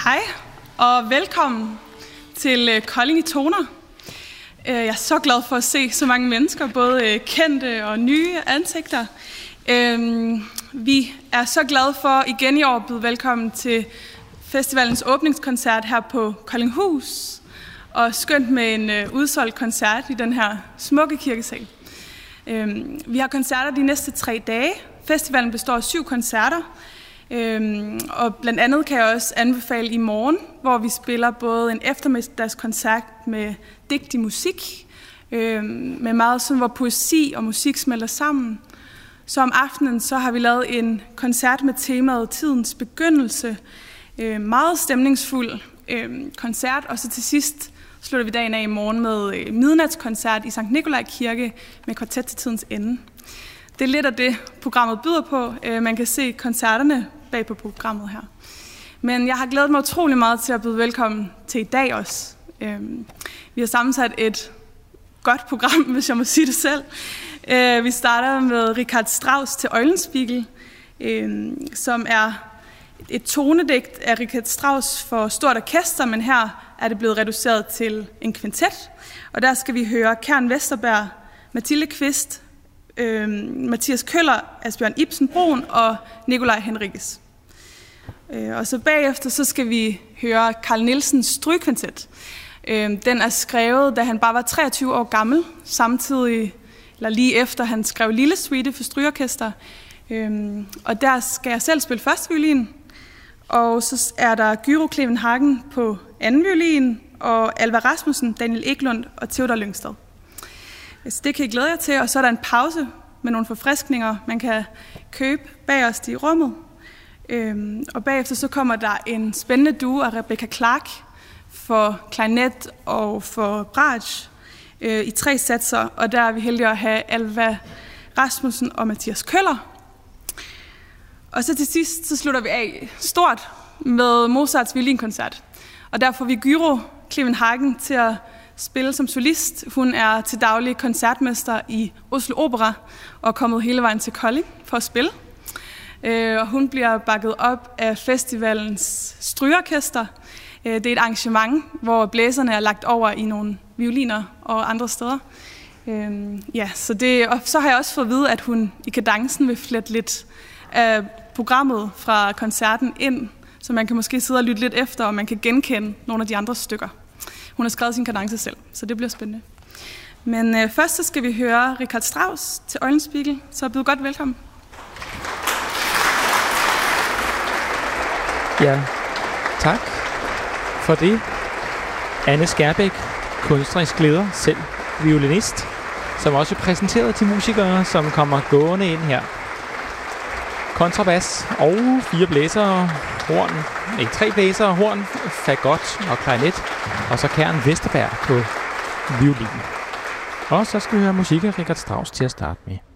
Hej og velkommen til Kolding i Toner. Jeg er så glad for at se så mange mennesker, både kendte og nye ansigter. Vi er så glade for igen i år at byde velkommen til festivalens åbningskoncert her på Koldinghus. Og skønt med en udsolgt koncert i den her smukke kirkesal. Vi har koncerter de næste 3 dage. Festivalen består af 7 koncerter. Og blandt andet kan jeg også anbefale i morgen, hvor vi spiller både en eftermiddagskoncert med digtig musik, med meget sådan, hvor poesi og musik smelter sammen. Så om aftenen så har vi lavet en koncert med temaet Tidens Begyndelse. Meget stemningsfuld koncert, og så til sidst slutter vi dagen af i morgen med midnatskoncert i Sankt Nikolaj Kirke med kvartet til tidens ende. Det er lidt af det, programmet byder på. Man kan se koncerterne bag på programmet her. Men jeg har glædet mig utrolig meget til at byde velkommen til i dag også. Vi har sammensat et godt program, hvis jeg må sige det selv. Vi starter med Richard Strauss til Eulenspiegel, som er et tonedigt af Richard Strauss for stort orkester, men her er det blevet reduceret til en kvintet. Og der skal vi høre Karen Vesterberg, Mathilde Kvist, Mathias Køller, Asbjørn Ibsen Broen og Nikolaj Henriques. Og så bagefter så skal vi høre Carl Nielsens Strygekvintet. Den er skrevet, da han bare var 23 år gammel, samtidig eller lige efter han skrev Lille Suite for strygeorkester. Og der skal jeg selv spille første violin, og så er der Gyro Kleven Hagen på anden violin, og Alva Rasmussen, Daniel Eklund og Theodor Lyngstad. Så det kan I glæde jer til, og så er der en pause med nogle forfriskninger, man kan købe bagerst i rummet. Og bagefter så kommer der en spændende duo af Rebecca Clark for klarinet og for bratsch i 3 satser, og der er vi heldige at have Alva Rasmussen og Mathias Køller. Og så til sidst så slutter vi af stort med Mozarts violinkoncert, og der får vi Gyro Kleven Hagen til at spille som solist. Hun er til daglig koncertmester i Oslo Opera og er kommet hele vejen til Kolding for at spille. Og hun bliver bakket op af festivalens strygeorkester. Det er et arrangement, hvor blæserne er lagt over i nogle violiner og andre steder. Og så har jeg også fået at vide, at hun i kadencen vil flette lidt af programmet fra koncerten ind, så man kan måske sidde og lytte lidt efter, og man kan genkende nogle af de andre stykker. Hun har skrevet sin kadence selv, så det bliver spændende. Men først så skal vi høre Richard Strauss til Eulenspiegel, så byd godt velkommen. Ja, tak for det. Anne Skærbæk, kunstnerisk leder, selv violinist, som også præsenteret til musikere, som kommer gående ind her. Kontrabas og 4 blæsere, horn, 3 blæsere, horn, fagot og klarinet, og så Karen Vesterberg på violin. Og så skal vi høre musik af Richard Strauss til at starte med.